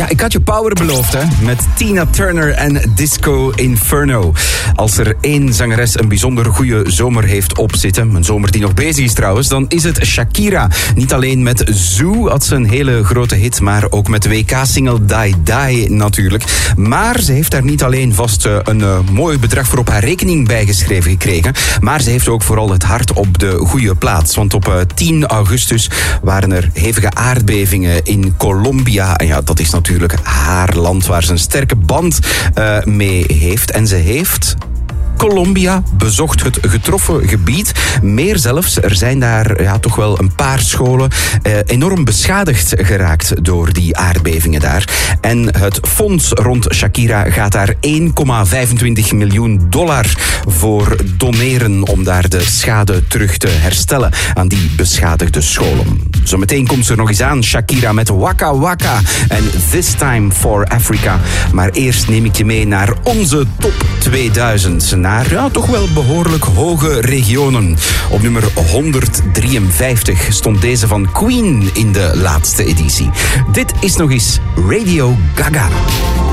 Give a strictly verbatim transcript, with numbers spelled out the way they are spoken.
Ja, ik had je power beloofd, hè. Met Tina Turner en Disco Inferno. Als er één zangeres een bijzonder goede zomer heeft opzitten, een zomer die nog bezig is trouwens, dan is het Shakira. Niet alleen met Zoo had ze een hele grote hit, maar ook met de W K-single Die Die natuurlijk. Maar ze heeft daar niet alleen vast een uh, mooi bedrag voor op haar rekening bijgeschreven gekregen, maar ze heeft ook vooral het hart op de goede plaats. Want op uh, tien augustus waren er hevige aardbevingen in Colombia. En ja, dat is natuurlijk haar land waar ze een sterke band uh, mee heeft. En ze heeft Colombia bezocht, het getroffen gebied. Meer zelfs, er zijn daar ja, toch wel een paar scholen eh, enorm beschadigd geraakt door die aardbevingen daar. En het fonds rond Shakira gaat daar één komma vijfentwintig miljoen dollar voor doneren om daar de schade terug te herstellen aan die beschadigde scholen. Zometeen komt ze er nog eens aan, Shakira met Waka Waka en This Time for Africa. Maar eerst neem ik je mee naar onze top tweeduizend. Naar ja, toch wel behoorlijk hoge regionen. Op nummer honderddrieënvijftig stond deze van Queen in de laatste editie. Dit is nog eens Radio Gaga.